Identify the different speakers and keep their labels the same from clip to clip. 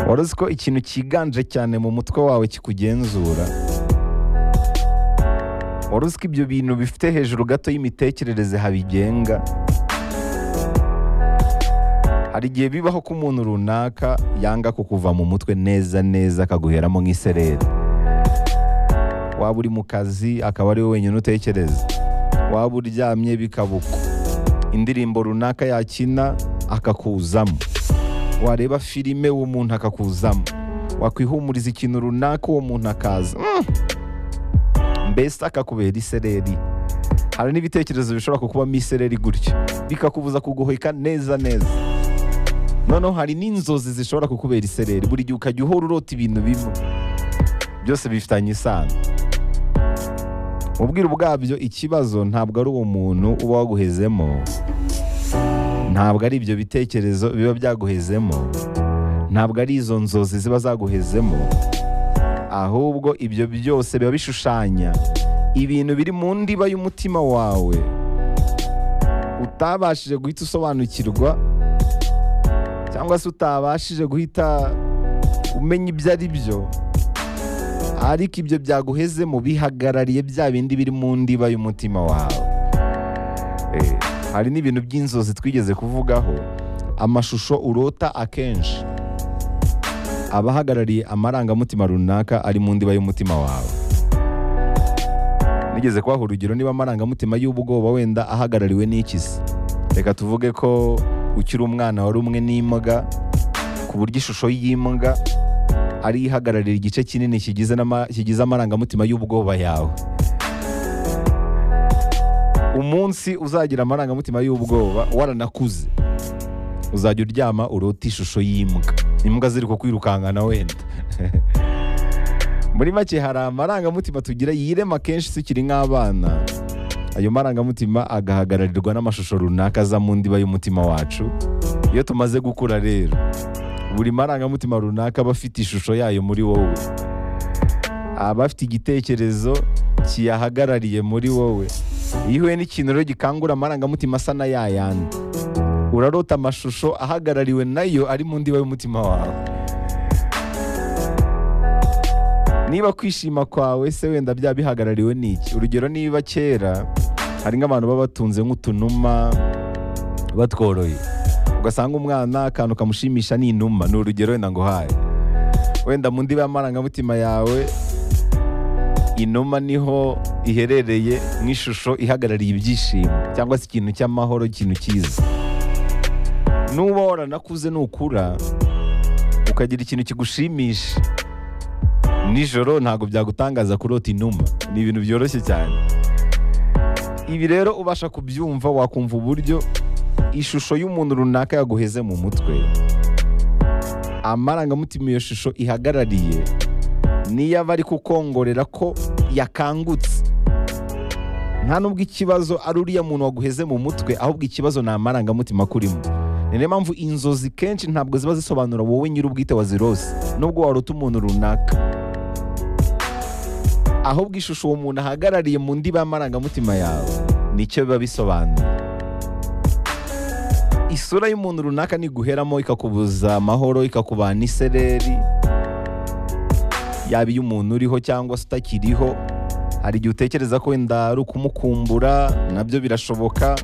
Speaker 1: wari uzi ko ikintu cyiganje cyane mu mutwe wawe kikugenzura? Wari uzi ko ibyo bintu bifite hejuru gato y'imitekerereze habigenga? Hari igihe bibaho ko umuntu runaka yanga kukuva mu mutwe neza neza akaguheramo nk'isereri. Waba uri mu kazi akaba ari wowe wenyine utekereza, waba uryamye bikaba uko, indirimbo runaka yakina akakuzamo, wareba filime uwo muntu akakuzamo, wakwihumuriza ikintu runaka uwo muntu akaza mbese akakubera isereri. Hari n'ibitekerezo bishobora kukubamo isereri gutyo bikakubuza kuguheka neza neza. Noneho hari n'inzozi zishobora kukubera isereri, buri gihe ukajya uhora urota ibintu bimwe, byose bifitanye isano. Mu bwiru bwabyo ikibazo ntabwo ari uwo muntu uba waguhezemo, ntabwo ari ibyo bitekerezo biba byaguhezemo, ntabwo ari izo nzozi ziba zaguhezemo, ahubwo ibyo byose biba bishushanya ibintu biri mu ndiba y'umutima wawe utabashije guhita usobanukirwa, cyangwa se utabashije guhita umenya ibyo ari byo, ariko ibyo byaguhezemo bihagarariye bya bindi biri mu ndiba y'umutima wawe. Hari n'ibintu by'inzozi twigeze kuvugaho, amashusho urota akenshi aba ahagarariye amarangamutima runaka ari mu ndiba y'umutima wawe. Nigeze kubaha urugero, niba amarangamutima y'ubwoba wenda ahagarariwe n'ikisi, reka tuvuge ko ukiri umwana wari umwe n'imbwa, ku buryo ishusho y'imbwa ari ihagararira igice kinini kigize amarangamutima y'ubwoba yawe. Umunsi uzagira amarangamutima y'ubwoba waranakuze, uzajya uryama urota ishusho imbwa ziri kukwirukankana wenda. Muri make hari amarangamutima tugira yirema kenshi tukiri nk'abana, ayo marangamutima agahagararirwa n'amashusho runaka aza mu ndiba y'umutima wacu. Iyo tumaze gukura rero, buri marangamutima runaka aba afite ishusho yayo muri wowe, aba afite igitekerezo kiyahagarariye muri wowe. Iyo uhuye n'ikintu rero gikangura amarangamutima asa na yayandi, urarota amashusho ahagarariwe nayo ari mu ndiba y'umutima wawe. Niba kwishima kwawe se wenda byaba bihagarariwe n'iki? Urugero, niba kera hari nk'abantu baba batunze nk'utunuma batworoye, ugasanga umwana akantu kamushimisha ni inuma, ni urugero wenda ngo haye, wenda mu ndiba y'amarangamutima yawe inuma niho iherereye nk'ishusho ihagarariye ibyishimo cyangwa se ikintu cy'amahoro, ikintu cyiza. Nuba waranakuze nukura ukagira ikintu kigushimisha nijoro, ntabwo byagutangaza kurota inuma, ni ibintu byoroshye cyane. Ibi rero ubasha kubyumva, wakumva uburyo ishusho y'umuntu runaka yaguheze mu mutwe, amarangamutima iyo shusho ihagarariye niyo aba ari kukongorera ko yakangutse. Nta nubwo ikibazo ari uriya muntu waguheze mu mutwe, ahubwo ikibazo ni amarangamutima kurimo. Ni niyo mpamvu inzozi kenshi ntabwo ziba zisobanura wowe nyir'ubwite wazirose nubwo warota umuntu runaka, ahubwo ishusho uwo muntu ahagarariye mu ndiba y'amarangamutima yawe nicyo biba bisobanura. Isura y'umuntu runaka niguheramo ikakubuza amahoro, ikakubana isereri, yaba iy'umuntu uriho cyangwa se utakiriho. Hari igihe utekereza ko wenda ari ukumukumbura, nabyo birashoboka.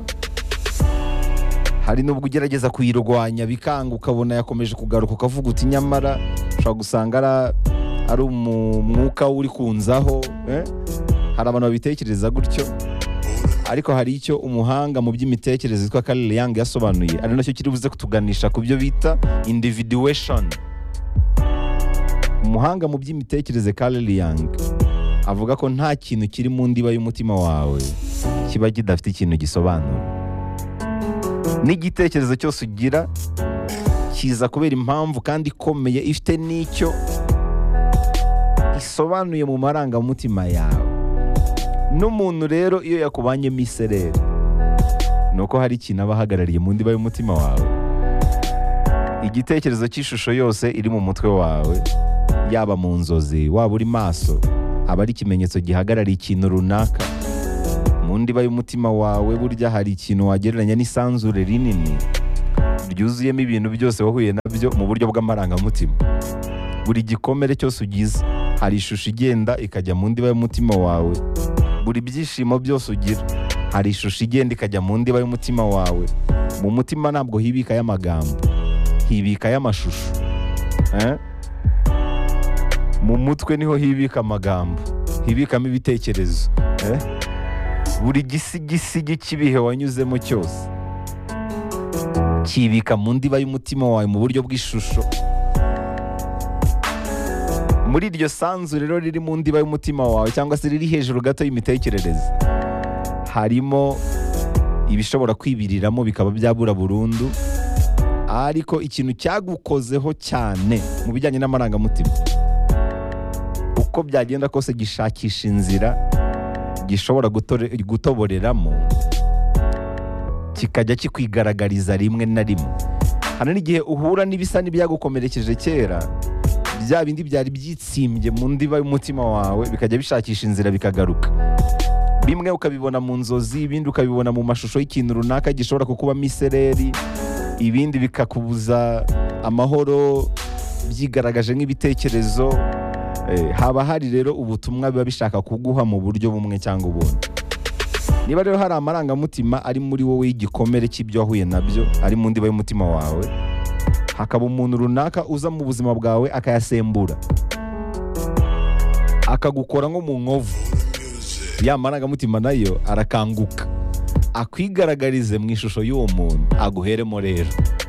Speaker 1: Hari n'ubwo ugerageza kuyirwanya bikanga, ukabona yakomeje kugaruka, ukavuga uti nyamara ushobora gusanga ari umwuka uri kunzaho. Hari abantu babitekereza gutyo, ariko hari icyo umuhanga mu by'imitekerereze witwa Carl Jung yasobanuye, ari nacyo kiri buze kutuganisha ku byo bita individuation. Umuhanga mu by'imitekerereze Carl Jung avuga ko nta kintu kiri mu ndiba y'umutima wawe kiba kidafite ikintu gisobanura. N'igitekerezo cyose ugira kiza kubera impamvu kandi ikomeye, ifite n'icyo isobanuye mu marangamutima yawe. N'umuntu rero iyo yakubanyemo isereri, nuko hari ikintu aba ahagarariye mu ndiba y'umutima wawe. Igitekerezo cy'ishusho yose iri mu mutwe wawe, yaba mu nzozi, waba uri maso, aba ari ikimenyetso gihagarariye ikintu runaka. Mu ndiba y'umutima wawe burya hari ikintu wagereranya n'isanzure rinini ryuzuyemo ibintu byose wahuye nabyo mu buryo bw'amarangamutima. Buri gikomere cyose ugize hari ishusho igenda ikajya mu ndiba y'umutima wawe. Buri byishimo byose ugira hari ishusho igenda ikajya mu ndiba y'umutima wawe. Mu mutima ntabwo hibikayo amagambo, hibikayo amashusho. Mu mutwe niho hibika amagambo, hibikamo ibitekerezo. Buri gisigisigi cy'ibihe wanyuzemo cyose kibika mu ndiba y'umutima wawe mu buryo bw'ishusho. Muri iryo sanzu rero riri mu ndiba y'umutima wawe cyangwa se riri hejuru gato y'imitekerereze, harimo ibishobora kwibiriramo bikaba byabura burundu, ariko ikintu cyagukozeho cyane mu bijyanye n'amarangamutima, uko byagenda kose gishakisha inzira gishobora gutoboreramo, kikajya kikwigaragariza rimwe na rimwe. Hano n'igihe uhura n'ibisa n'ibyagukomerekeje kera, bya bindi byari byitsimbye mu ndiba y'umutima wawe bikajya bishakisha inzira bikagaruka. Bimwe ukabibona mu nzozi, ibindi ukabibona mu mashusho y'ikintu runaka gishobora kukubamo isereri, ibindi bikakubuza amahoro byigaragaje nk'ibitekerezo. Haba hari rero ubutumwa biba bishaka kuguha mu buryo bumwe cyangwa ubundi. Niba rero hari amarangamutima ari muri wowe y'igikomere cy'ibyo wahuye nabyo, ari mu ndiba y'umutima wawe, hakaba umuntu runaka uza mu buzima bwawe akayasembura, akagukora nko mu nkovu, ya marangamutima nayo arakanguka akwigaragarize mu ishusho y'uwo muntu, aguheremo rero.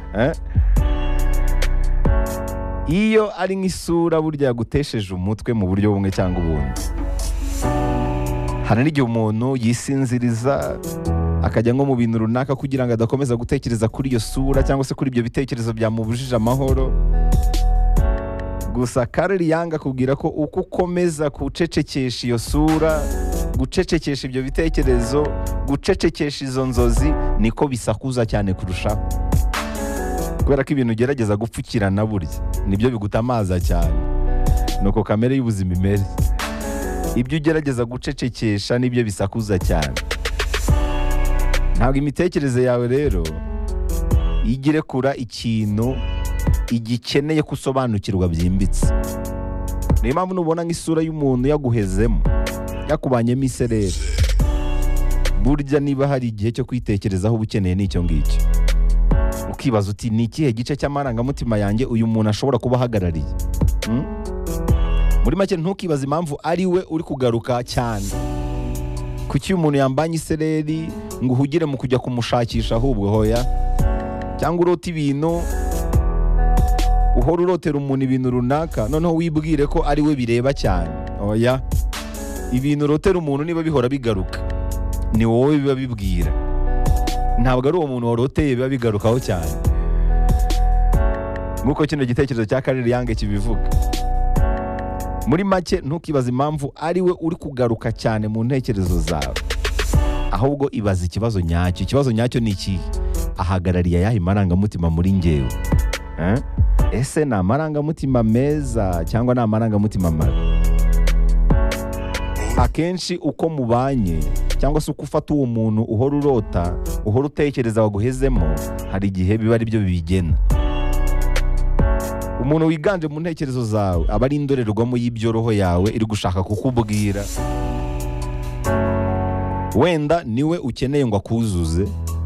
Speaker 1: Iyo ari nk'isura burya yagutesheje umutwe mu buryo bumwe cyangwa ubundi. Hari n'igihe umuntu yisinziriza akajya nko mu bintu runaka kugira ngo adakomeza gutekereza kuri iyo sura cyangwa se kuri ibyo bitekerezo byamubujije amahoro. Gusa Carl Jung akubwira ko uko ukomeza gucecekesha iyo sura, gucecekesha ibyo bitekerezo, gucecekesha izo nzozi, niko bisakuza cyane kurushaho. Kubera ko ibintu ugerageza gupfukirana burya nibyo bigutamaza cyane. Nuko kamere y'ubuzima imeze. Ibyo ugerageza gucecekesha nibyo bisakuza cyane. Ntabwo imitekerereze yawe rero igire kura ikintu igikeneye kusobanukirwa byimbitse. Niyo mpamvu nubona nk'isura y'umuntu yaguhezemo, yakubanyemo isereri, burya niba hari igihe cyo kwitekerezaho uba ukeneye n'icyo ngicyo. Ukibaza uti ni ikihe gice cy'amarangamutima yanjye uyu muntu ashobora kuba ahagarariye? Muri make ntukibaze impamvu ari we uri kugaruka cyane. Kuki umuntu yambanye isereri ngo uhugire mu kujya kumushakisha ahubwo hoya? Cyangwa urota ibintu, uhora urotera umuntu ibintu runaka noneho wibwire ko ari we bireba cyane. Oya, ibintu urotera umuntu niba bihora bigaruka ni wowe biba bibwira, ntabwo ari uwo muntu waroteye biba bigarukaho cyane. Nk'uko kino gitekerezo cya Carl Jung kibivuga. Muri make ntukibaze impamvu ari we uri kugaruka cyane mu ntekerezo zawe, ahubwo ibaza ikibazo nyacyo. Ikibazo nyacyo ni iki? Ahagarariye ayahe marangamutima muri njyewe? Ese ni amarangamutima meza cyangwa ni amarangamutima mabi? Akenshi uko mubanye cyangwa se uko ufata uwo muntu uhora urota, uhora utekereza waguhezemo, hari igihe biba ari byo bibigena. Umuntu wiganje mu ntekerezo zawe aba ari indorerwamo y'ibyo roho yawe iri gushaka kukubwira. Wenda niwe ukeneye ngo akuzuze,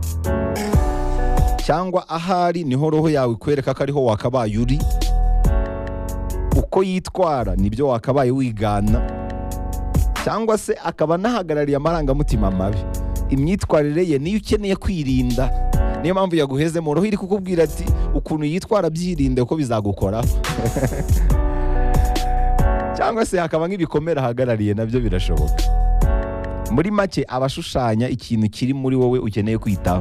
Speaker 1: cyangwa ahari niho roho yawe ikwereka ko ariho wakabaye uri. Uko yitwara nibyo wakabaye wigana, cyangwa se akaba anahagarariye amarangamutima mabi. Imyitwarire ye niyo ukeneye kwirinda. Niyo mpamvu yaguhezemo, roho iri kukubwira ati ukuntu yitwara byirinde ko bizagukoraho. Cyangwa se hakaba nk'ibikomere ahagarariye, nabyo birashoboka. Muri make abashushanya ikintu kiri muri wowe ukeneye kwitaho.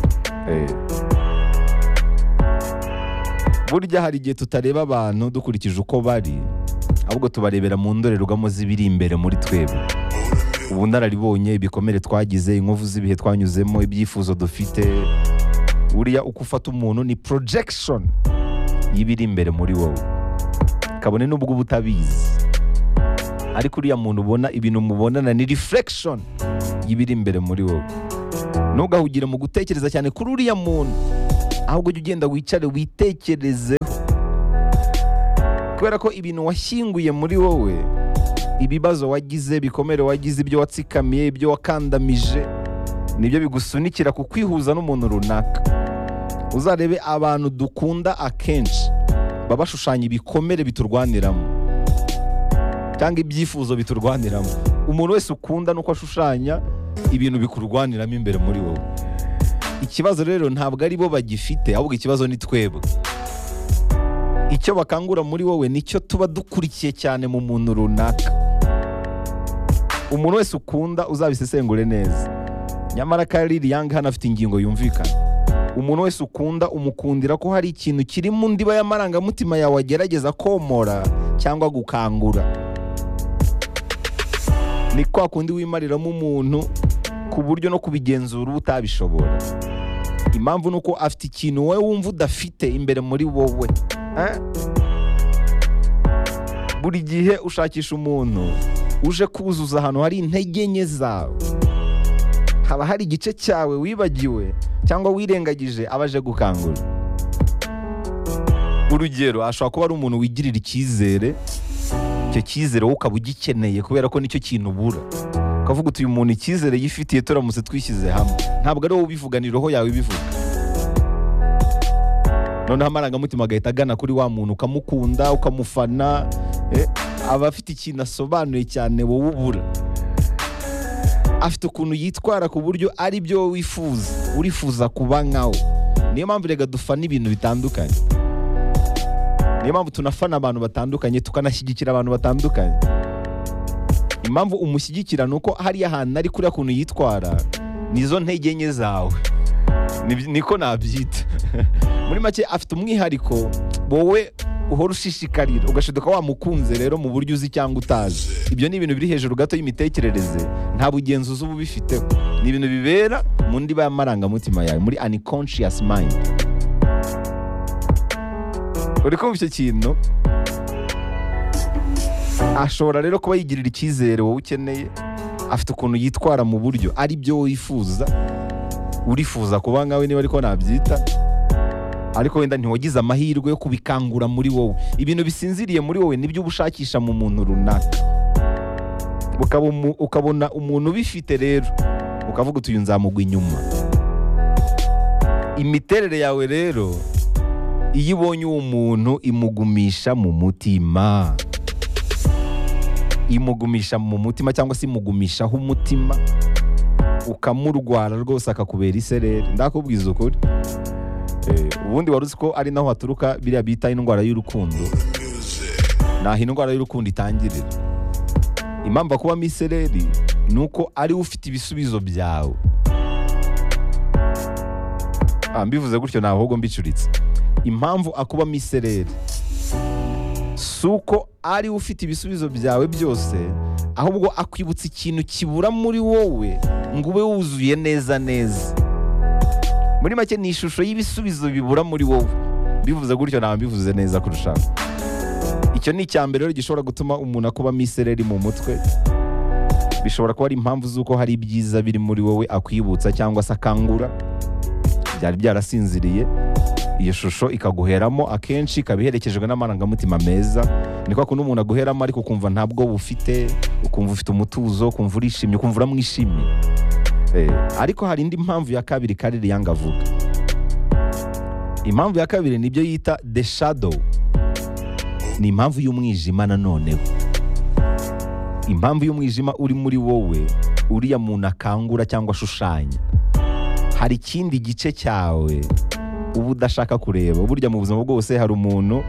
Speaker 1: Burya hari igihe tutareba abantu dukurikije uko bari, ahubwo tubarebera mu ndorerwamo z'ibiri imbere muri twebwe. Ubu nararibonye, ibikomere twagize, inkovu z'ibihe twanyuzemo, ibyifuzo dufite. Uriya uko ufata umuntu ni projection y'ibiri imbere muri wowe, kabone n'ubwo uba utabizi. Ariko uriya muntu ubona, ibintu mubonana ni reflection y'ibiri imbere muri wowe. Ntugahugire mu gutekereza cyane kuri uriya muntu, ahubwo jya ugenda wicare witekereze, kubera ko ibintu washyinguye muri wowe, ibibazo wagize, ibikomere wagize, ibyo watsikamiye, ibyo wakandamije, nibyo bigusunikira ku kwihuza n'umuntu runaka. Uzarebe abantu dukunda akenshi baba bashushanya ibikomere biturwaniramo cyangwa ibyifuzo biturwaniramo. Umuntu wese ukunda nuko ashushanya ibintu bikurwaniramo imbere muri wowe. Ikibazo rero ntabwo ari bo bagifite, ahubwo ikibazo ni twebwe. Icyo bakangura muri wowe nicyo tuba dukurikiye cyane mu muntu runaka. Umuntu wese ukunda uzabisesengure neza. Nyamara Karili Yang hano afite ingingo yumvikana. Umuntu wese ukunda umukundira ko hari ikintu kiri mu ndiba y'amarangamutima yawe agerageza komora cyangwa gukangura. Ni kwa kundi wimariramo umuntu ku buryo no kubigenzura utabishobora. Impamvu nuko afite ikintu wowe wumva udafite imbere muri wowe. Buri gihe ushakisha umuntu uje kuzuza ahantu hari intege nke zawe. Haba hari igice cyawe wibagiwe cyangwa wirengagije abaje gukangura. Urugero, ashobora kuba ari umuntu wigirira icyizere, icyo cyizere wowe ukaba ugikeneye kubera ko nicyo kintu ubura. Ukavuga uti uyu muntu icyizere yifitiye turamutse twishyize hamwe. Ntabwo ari wowe ubivuga, ni roho yawe ibivuga. Noneho amarangamutima agahita agana kuri wa muntu, ukamukunda, ukamufana, aba afite ikintu asobanuye cyane wowe ubura. Afite ukuntu yitwara ku buryo ari byo wifuza, urifuza kuba nkawe. Niyo mpamvu rega dufana ibintu bitandukanye. Niyo mpamvu tunafana abantu batandukanye, tukanashyigikira abantu batandukanye. Impamvu umushyigikira ni uko hariya ahantu ari kuriya kuntu yitwara, nizo ntege nke zawe. Niko nabyita. Muri make afite umwihariko wowe uhora ushishikarira, ugashiduka wamukunze rero mu buryo uzi cyangwa utazi. Ibyo ni ibintu biri hejuru gato y'imitekerereze, nta bugenzuzi uba ubifiteho. Ni ibintu bibera mu ndiba y'amarangamutima yawe, muri unconscious mind. Uri kumva icyo kintu? Ashobora rero kuba yigirira icyizere wowe ukeneye, afite ukuntu yitwara mu buryo ari byo wifuza, urifuza kuba nkawe niba ariko nabyita, ariko wenda ntiwagize amahirwe yo kubikangura muri wowe. Ibintu bisinziriye muri wowe nibyo uba ushakisha mu muntu runaka. Ukabona umuntu ubifite rero, ukavuga uti uyu nzamugwa inyuma. Imiterere yawe rero, iyo ibonye uwo muntu imugumisha mu mutima. Imugumisha mu mutima cyangwa se imugumishaho umutima, ukamurwara rwose akakubera isereri. Ndakubwiza ukuri. Ubundi wari uzi ko ari naho haturuka biriya bita indwara y'urukundo. Naho indwara y'urukundo itangirira. Impamvu akubamo isereri ni uko ari ufite ibisubizo byawe. Mbivuze gutyo ntaho ahubwo mbicuritse. Impamvu akubamo isereri si uko ari ufite ibisubizo byawe byose, ahubwo akwibutsa ikintu kibura muri wowe ngo ube wuzuye neza neza. Muri make ni ishusho y'ibisubizo bibura muri wowe. Bivuze gutyo ntaho mbivuze neza kurushaho. Icyo ni icyambere rero gishobora gutuma umuntu akubamo isereri mu mutwe. Bishobora kuba ari impamvu z'uko hari ibyiza biri muri wowe akwibutsa cyangwa se akangura, byari byarasinziriye. Iyo shusho ikaguheramo akenshi, ikaba iherekejwe n'amarangamutima meza. Ni kwa kundi umuntu aguheramo ariko ukumva ntabwo bufite, ukumva ufite umutuzo, ukumva urishimye, ukumva uramwishimiye. Ariko hari indi mpamvu ya kabiri Karili Yang avuga. Impamvu ya kabiri nibyo yita the shadow. Ni impamvu y'umwijima nanoneho. Impamvu y'umwijima uri muri wowe, uriya muntu akangura cyangwa ashushanya. Hari ikindi gice cyawe uba udashaka kureba. Burya mu buzima bwose hari umuntu,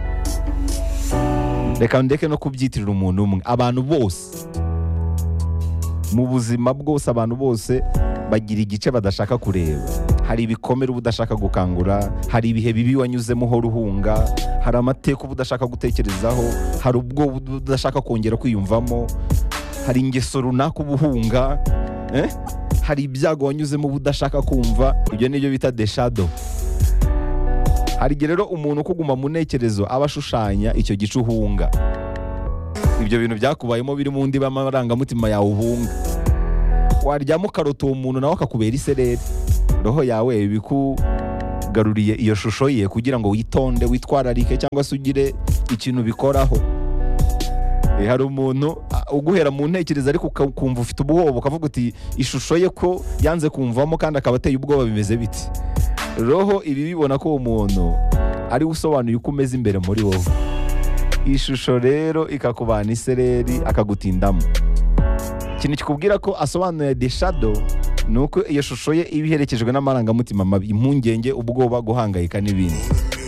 Speaker 1: reka ndeke no kubyitirira umuntu umwe, abantu bose mu buzima bwose, abantu bose bagira igice badashaka kureba. Hari ibikomere uba udashaka gukangura, hari ibihe bibi wanyuzemo uhora uhunga, hari amateka uba udashaka gutekerezaho, hari ubwoba uba udashaka kongera kwiyumvamo, hari ingeso runaka uba uhunga, hari ibyago wanyuzemo uba udashaka kumva. Ibyo nibyo bita the shadow. Hari igihe rero umuntu ukuguma mu ntekerezo aba ashushanya icyo gice uhunga. Ibyo bintu byakubayemo biri mu ndiba y'amarangamutima yawe uhunga. Waryama ukarota uwo muntu nawe akakubera isereri. Roho yawe yakugaruriye iyo shusho ye kugira ngo witonde witwararike cyangwa se ugire ikintu bikoraho. Hari umuntu uguhera mu ntekerezo ariko ukumva ufite ubwoba ukavuga uti ishusho ye ko yanze kumvamo kandi akaba ateye ubwoba bimeze biti. Roho ibi bibona ko uwo muntu ari usobanuye uko umeze imbere muri wowe. Ishusho rero ikakubana isereri akagutindamo. Ikintu kikubwira ko asobanuye the shadow nuko iyo shusho ye iba iherekejwe n'amarangamutima mabi, impungenge, ubwoba, guhangayika n'ibindi.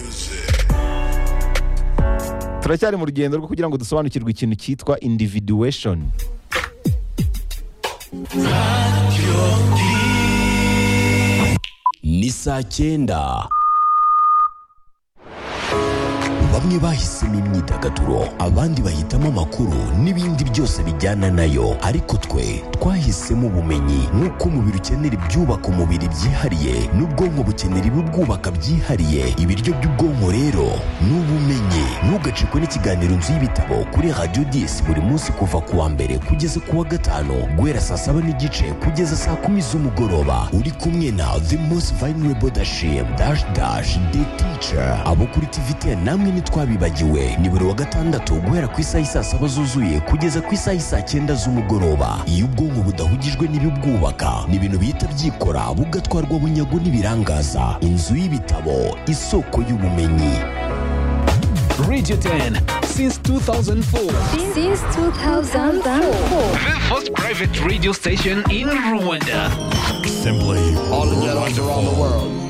Speaker 1: Turacyari mu rugendo rwo kugira ngo dusobanukirwe ikintu cyitwa individuation.
Speaker 2: Ni saa 9. Bamwe bahisemo imyidagaduro, abandi bahitamo amakuru n'ibindi byose bijyana nayo, ariko twe twahisemo ubumenyi. Nk'uko umubiri ukenera ibyubaka umubiri byihariye, n'ubwonko bukenera ibibwubaka byihariye, ibiryo by'ubwonko rero ni ubumenyi. Ntugacikwe n'ikiganiro Nzu y'Ibitabo kuri Radio 10 buri munsi kuva ku wa mbere kugeza ku wa gatanu guhera saa 7:30 kugeza saa 10 z'umugoroba. Uri kumwe na The Most Vulnerable Dashim the Teacher. Abo kuri TVT namwe twabibagiwe ni buri wa gatandatu guhera ku isaha saa 7 zuzuye kugeza ku isaha saa 9 z'umugoroba. Iyo ubwonko budahugijwe n'ibibwubaka ni ibintu bihita byikora bugatwarwa bunyago n'ibirangaza. Inzu y'Ibitabo, isoko y'ubumenyi.
Speaker 3: Radio 10 since 2004.
Speaker 4: Since 2004.
Speaker 3: The first private radio station in Rwanda.
Speaker 2: Simply
Speaker 5: all the ghettos around the world.